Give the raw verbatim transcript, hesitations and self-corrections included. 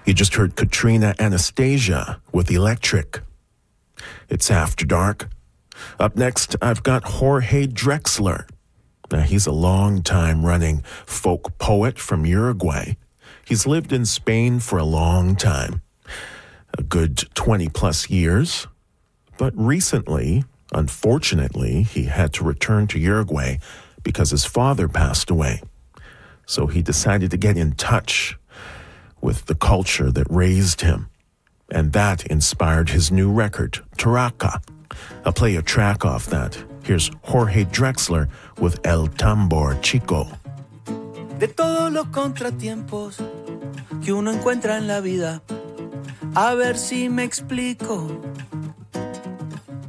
You just heard Katrina Anastasia with Electric. It's After Dark. Up next, I've got Jorge Drexler. Now, he's a long-time running folk poet from Uruguay. He's lived in Spain for a long time, a good twenty-plus years. But recently, unfortunately, he had to return to Uruguay because his father passed away. So he decided to get in touch with the culture that raised him. And that inspired his new record, Taraca. I'll play a track off that. Here's Jorge Drexler with El Tambor Chico. De todos los contratiempos que uno encuentra en la vida, a ver si me explico.